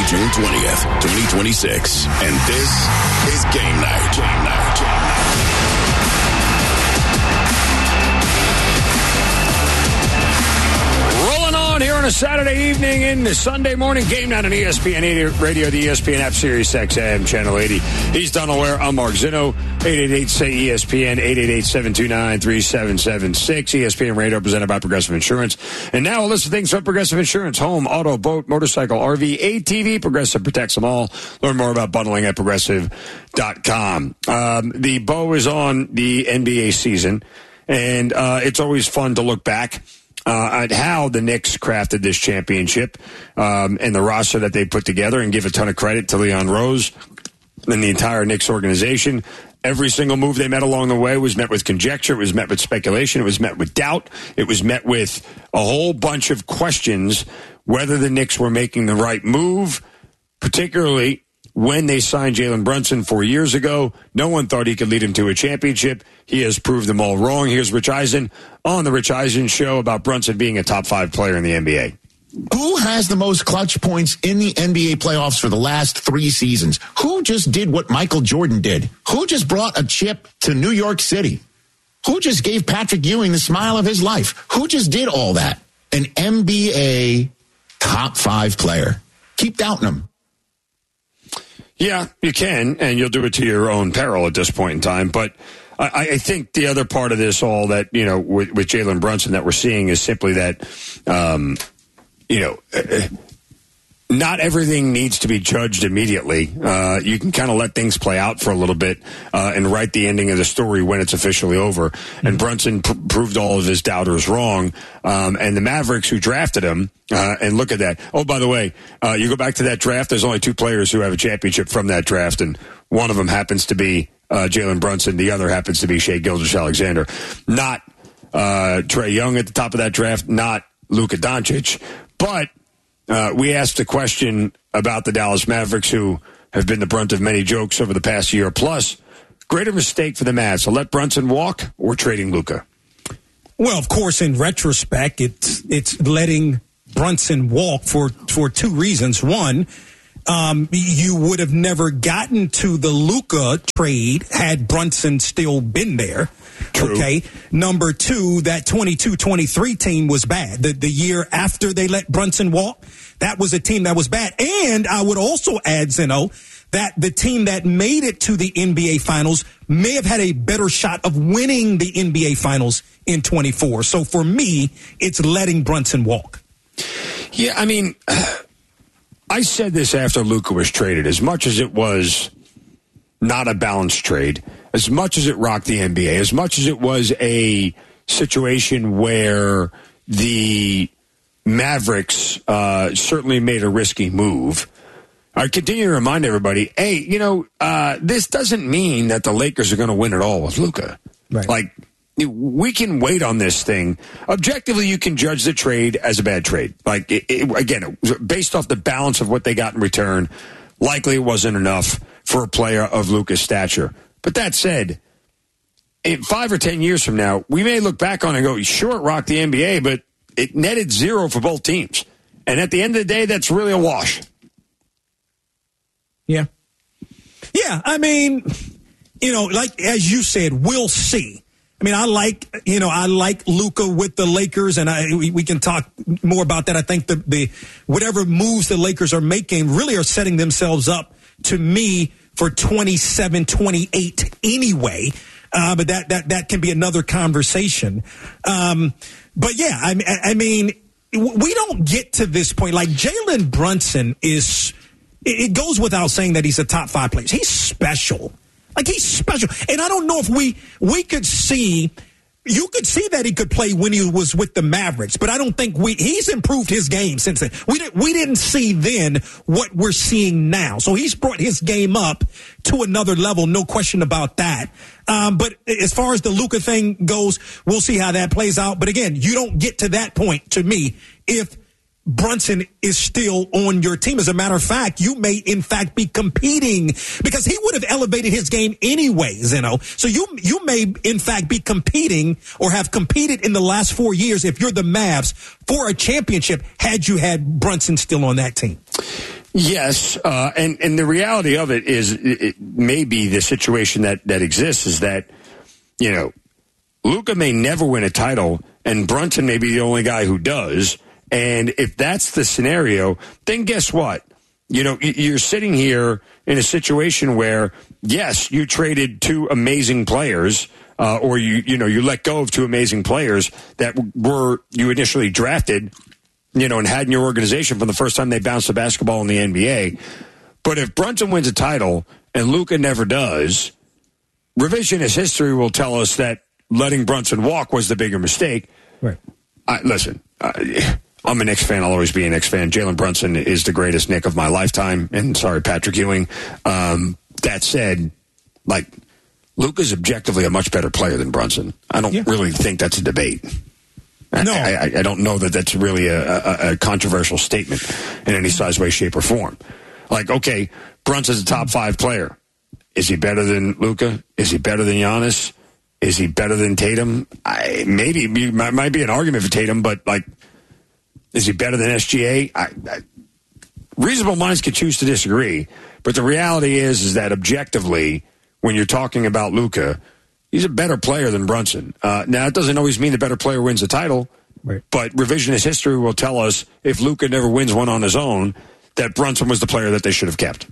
June 20th, 2026. And this is Game Night. Game Night. Game Night. Here on a Saturday evening in Sunday morning game night on ESPN 80 Radio, the ESPN app, Sirius XM, Channel 80. He's Donald Ware. I'm Mark Zinno. 888-SAY-ESPN, 888-729-3776. ESPN Radio, presented by Progressive Insurance. And now a list of things from Progressive Insurance: home, auto, boat, motorcycle, RV, ATV. Progressive protects them all. Learn more about bundling at Progressive.com. The bow is on the NBA season, and it's always fun to look back at how the Knicks crafted this championship and the roster that they put together, and give a ton of credit to Leon Rose and the entire Knicks organization. Every single move they met along the way was met with conjecture. It was met with speculation. It was met with doubt. It was met with a whole bunch of questions whether the Knicks were making the right move, particularly when they signed Jalen Brunson 4 years ago. No one thought he could lead him to a championship. He has proved them all wrong. Here's Rich Eisen on The Rich Eisen Show about Brunson being a top 5 player in the NBA. Who has the most clutch points in the NBA playoffs for the last 3 seasons? Who just did what Michael Jordan did? Who just brought a chip to New York City? Who just gave Patrick Ewing the smile of his life? Who just did all that? An NBA top 5 player. Keep doubting him. Yeah, you can, and you'll do it to your own peril at this point in time. But I think the other part of this all that, you know, with Jalen Brunson that we're seeing is simply that, not everything needs to be judged immediately. You can kind of let things play out for a little bit and write the ending of the story when it's officially over. And Brunson proved all of his doubters wrong. And the Mavericks, who drafted him, and look at that. Oh, by the way, you go back to that draft, there's only 2 players who have a championship from that draft, and one of them happens to be Jalen Brunson. The other happens to be Shai Gilgeous-Alexander. Not Trae Young at the top of that draft, not Luka Doncic. But we asked a question about the Dallas Mavericks, who have been the brunt of many jokes over the past year plus. Greater mistake for the Mavs, to let Brunson walk or trading Luka? Well, of course, in retrospect, it's letting Brunson walk for 2 reasons. One, you would have never gotten to the Luka trade had Brunson still been there. True. Okay. Number 2, that 22-23 team was bad. The year after they let Brunson walk, that was a team that was bad. And I would also add, Zeno, that the team that made it to the NBA Finals may have had a better shot of winning the NBA Finals in 24. So for me, it's letting Brunson walk. Yeah, I mean, I said this after Luka was traded. As much as it was not a balanced trade, as much as it rocked the NBA, as much as it was a situation where the Mavericks certainly made a risky move, I continue to remind everybody, hey, this doesn't mean that the Lakers are going to win it all with Luka. Right. Like, we can wait on this thing. Objectively, you can judge the trade as a bad trade. Like, again, based off the balance of what they got in return, likely it wasn't enough for a player of Luka's stature. But that said, in 5 or 10 years from now, we may look back on it and go, sure, it rocked the NBA, but it netted 0 for both teams. And at the end of the day, that's really a wash. Yeah. Yeah, I mean, like as you said, we'll see. I mean, I like Luka with the Lakers, and we can talk more about that. I think the whatever moves the Lakers are making really are setting themselves up, to me, for 27-28 anyway. But that can be another conversation. But yeah, I mean, we don't get to this point. Like, Jalen Brunson it goes without saying that he's a top 5 player. He's special. Like, he's special. And I don't know if we could see, you could see that he could play when he was with the Mavericks, but I don't think he's improved his game since then. We didn't see then what we're seeing now. So he's brought his game up to another level, no question about that. But as far as the Luka thing goes, we'll see how that plays out. But again, you don't get to that point, to me, if Brunson is still on your team. As a matter of fact, you may in fact be competing, because he would have elevated his game anyways, So you may in fact be competing, or have competed in the last 4 years, if you're the Mavs, for a championship had you had Brunson still on that team. Yes, and the reality of it is, it may be the situation that exists is that, you know, Luka may never win a title, and Brunson may be the only guy who does. And if that's the scenario, then guess what? You know, you're sitting here in a situation where, yes, you traded two amazing players, or you let go of two amazing players that were you initially drafted, you know, and had in your organization from the first time they bounced the basketball in the NBA. But if Brunson wins a title and Luka never does, revisionist history will tell us that letting Brunson walk was the bigger mistake. Right. Listen, I'm a Knicks fan. I'll always be a Knicks fan. Jalen Brunson is the greatest Knick of my lifetime. And sorry, Patrick Ewing. That said, like, Luka's objectively a much better player than Brunson. I don't really think that's a debate. No. I don't know that that's really a controversial statement in any size, way, shape, or form. Like, okay, Brunson's a top 5 player. Is he better than Luka? Is he better than Giannis? Is he better than Tatum? Maybe might be an argument for Tatum, but like, is he better than SGA? Reasonable minds could choose to disagree, but the reality is that objectively, when you're talking about Luka, he's a better player than Brunson. Now, it doesn't always mean the better player wins the title, right, but revisionist history will tell us if Luka never wins one on his own, that Brunson was the player that they should have kept.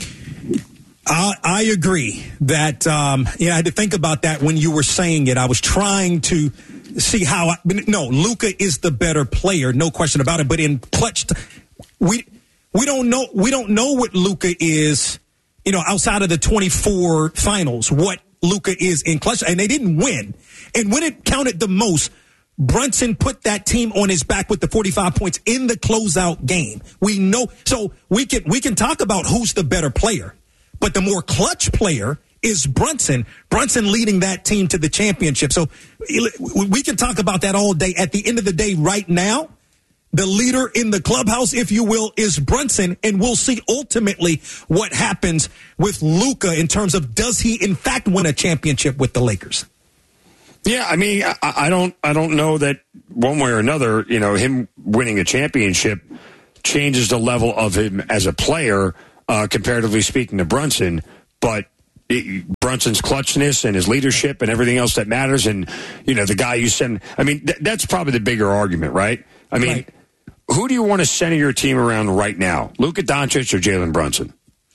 I agree that, I had to think about that when you were saying it. I was trying to see how, Luka is the better player, no question about it. But in clutch, we don't know what Luka is, outside of the 24 finals, what Luka is in clutch. And they didn't win. And when it counted the most, Brunson put that team on his back with the 45 points in the closeout game. We know, so we can talk about who's the better player. But the more clutch player is Brunson. Brunson leading that team to the championship. So we can talk about that all day. At the end of the day, right now, the leader in the clubhouse, if you will, is Brunson. And we'll see ultimately what happens with Luka in terms of does he in fact win a championship with the Lakers? Yeah, I mean, I don't know that one way or another, him winning a championship changes the level of him as a player. Comparatively speaking to Brunson, but Brunson's clutchness and his leadership and everything else that matters, and the guy you send. I mean, that's probably the bigger argument, right? I mean, right. Who do you want to center your team around right now, Luka Doncic or Jalen Brunson?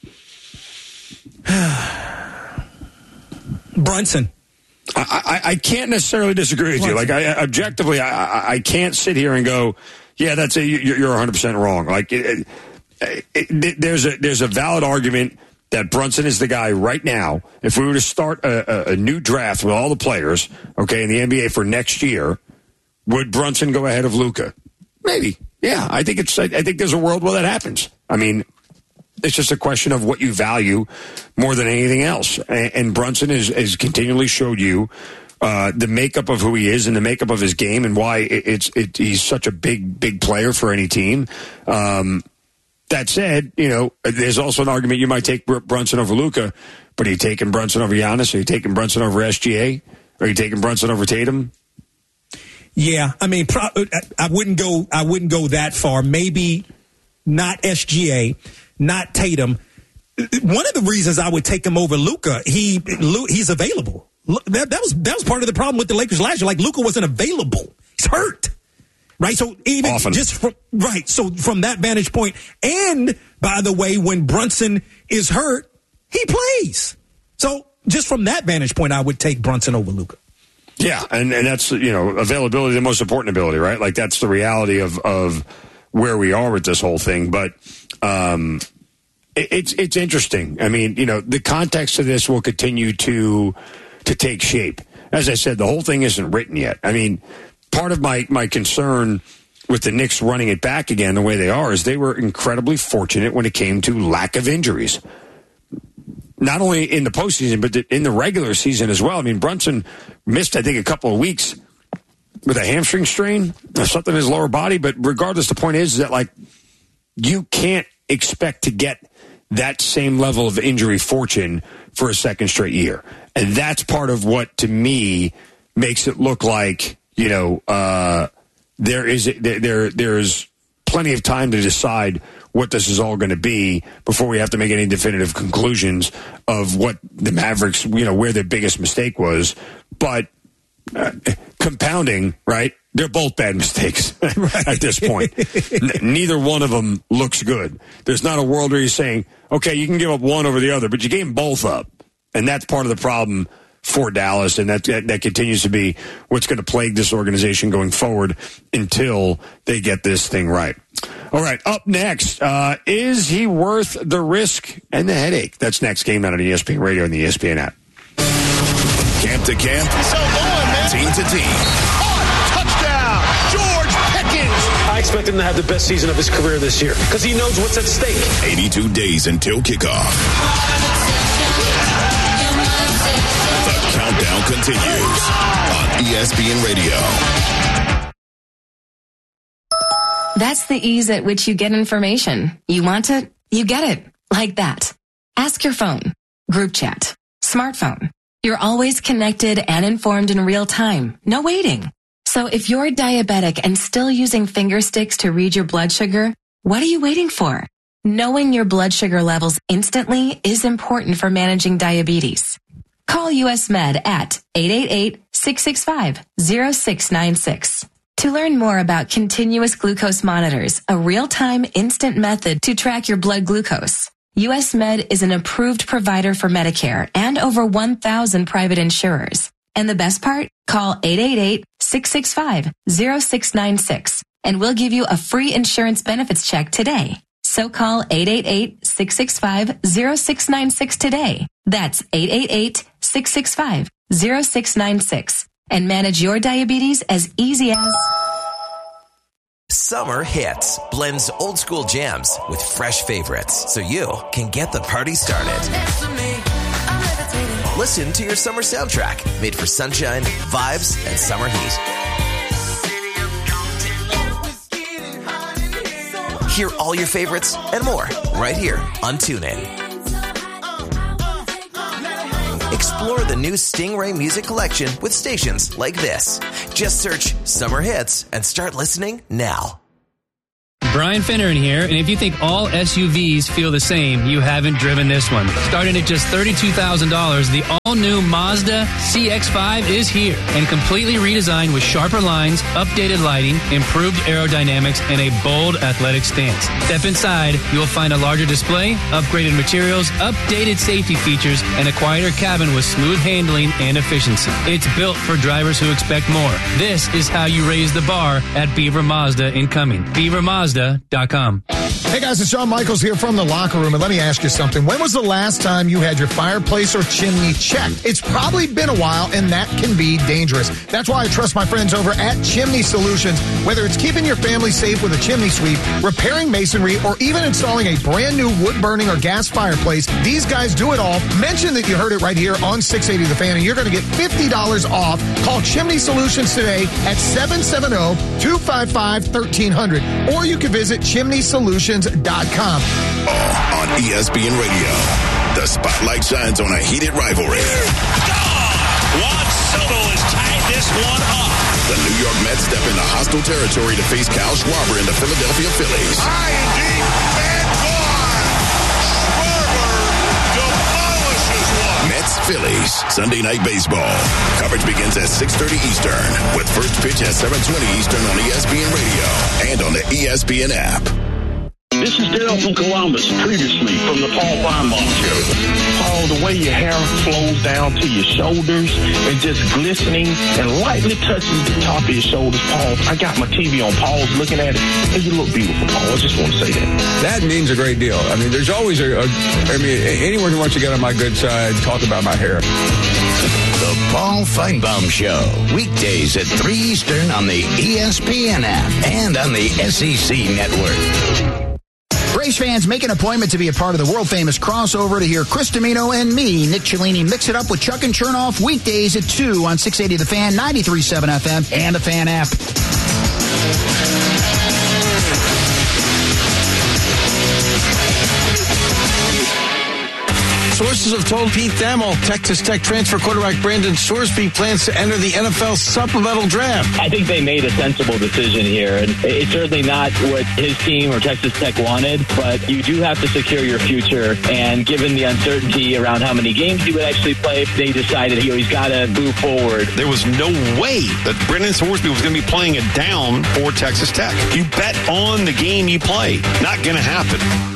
Brunson. I can't necessarily disagree with Brunson. You. Like, objectively, I can't sit here and go, yeah, that's you're 100% wrong. Like. There's a valid argument that Brunson is the guy right now. If we were to start a new draft with all the players, okay, in the NBA for next year, would Brunson go ahead of Luka? Maybe. Yeah, I think there's a world where that happens. I mean, it's just a question of what you value more than anything else. And Brunson has continually showed you the makeup of who he is and the makeup of his game and why he's such a big player for any team. That said, there's also an argument you might take Brunson over Luka, but are you taking Brunson over Giannis? Are you taking Brunson over SGA? Are you taking Brunson over Tatum? Yeah, I mean, I wouldn't go that far. Maybe not SGA, not Tatum. One of the reasons I would take him over Luka, he's available. That was part of the problem with the Lakers last year. Like, Luka wasn't available. He's hurt. Right, so even often. So from that vantage point, and by the way, when Brunson is hurt, he plays. So just from that vantage point, I would take Brunson over Luka. Yeah, and that's availability, the most important ability, right? Like, that's the reality of where we are with this whole thing. But it's interesting. I mean, the context of this will continue to take shape. As I said, the whole thing isn't written yet. I mean. Part of my concern with the Knicks running it back again the way they are is they were incredibly fortunate when it came to lack of injuries. Not only in the postseason, but in the regular season as well. I mean, Brunson missed, I think, a couple of weeks with a hamstring strain or something in his lower body. But regardless, the point is that, like, you can't expect to get that same level of injury fortune for a second straight year. And that's part of what, to me, makes it look like, there's plenty of time to decide what this is all going to be before we have to make any definitive conclusions of what the Mavericks, where their biggest mistake was. But compounding, right? They're both bad mistakes at this point. Neither one of them looks good. There's not a world where you're saying, okay, you can give up one over the other, but you gave them both up. And that's part of the problem for Dallas, and that continues to be what's going to plague this organization going forward until they get this thing right. All right, up next, is he worth the risk and the headache? That's next. Game Night on ESPN Radio and the ESPN app. Camp to camp, team to team. Touchdown, George Pickens. I expect him to have the best season of his career this year because he knows what's at stake. 82 days until kickoff. The countdown continues on ESPN Radio. That's the ease at which you get information. You want it, you get it. Like that. Ask your phone. Group chat. Smartphone. You're always connected and informed in real time. No waiting. So if you're diabetic and still using finger sticks to read your blood sugar, what are you waiting for? Knowing your blood sugar levels instantly is important for managing diabetes. Call US Med at 888-665-0696. To learn more about continuous glucose monitors, a real-time instant method to track your blood glucose. US Med is an approved provider for Medicare and over 1,000 private insurers. And the best part? Call 888-665-0696 and we'll give you a free insurance benefits check today. So call 888-665-0696 today. That's 888-665-0696 and manage your diabetes as easy as... Summer Hits blends old school jams with fresh favorites so you can get the party started. Listen to your summer soundtrack made for sunshine, vibes, and summer heat. Hear all your favorites and more right here on TuneIn. Explore the new Stingray music collection with stations like this. Just search Summer Hits and start listening now. Brian Finneran here, and if you think all SUVs feel the same, you haven't driven this one. Starting at just $32,000, the all-new Mazda CX-5 is here and completely redesigned with sharper lines, updated lighting, improved aerodynamics, and a bold athletic stance. Step inside, you'll find a larger display, upgraded materials, updated safety features, and a quieter cabin with smooth handling and efficiency. It's built for drivers who expect more. This is how you raise the bar at Beaver Mazda in Cumming. BeaverMazda.com. Hey guys, it's Shawn Michaels here from the locker room, and let me ask you something. When was the last time you had your fireplace or chimney checked? It's probably been a while, and that can be dangerous. That's why I trust my friends over at Chimney Solutions. Whether it's keeping your family safe with a chimney sweep, repairing masonry, or even installing a brand new wood burning or gas fireplace, these guys do it all. Mention that you heard it right here on 680 The Fan, and you're going to get $50 off. Call Chimney Solutions today at 770-255-1300, or you can visit chimneysolutions.com. On ESPN Radio, the spotlight shines on a heated rivalry. Juan Soto has tied this one up. The New York Mets step into hostile territory to face Kyle Schwarber and the Philadelphia Phillies. High and deep and gone. Schwarber demolishes one. Mets-Phillies, Sunday Night Baseball. Coverage begins at 6:30 Eastern, with first pitch at 7:20 Eastern on ESPN Radio and on the ESPN app. This is Dale from Columbus, previously from the Paul Feinbaum Show. Paul, the way your hair flows down to your shoulders and just glistening and lightly touches the top of your shoulders, Paul. I got my TV on. Paul's looking at it, and you look beautiful, Paul. I just want to say that. That means a great deal. I mean, there's always anyone who wants to get on my good side, talk about my hair. The Paul Feinbaum Show, weekdays at 3 Eastern on the ESPN app and on the SEC Network. Braves fans, make an appointment to be a part of the world-famous crossover to hear Chris Domino and me, Nick Cellini, mix it up with Chuck and Chernoff weekdays at 2 on 680 The Fan, 93.7 FM, and the Fan app. Sources have told Pete Thamel Texas Tech transfer quarterback Brandon Sorsby plans to enter the NFL supplemental draft. I think they made a sensible decision here, and it's certainly not what his team or Texas Tech wanted, but you do have to secure your future, and given the uncertainty around how many games he would actually play, they decided he's got to move forward. There was no way that Brandon Sorsby was going to be playing it down for Texas Tech. You bet on the game you play. Not going to happen.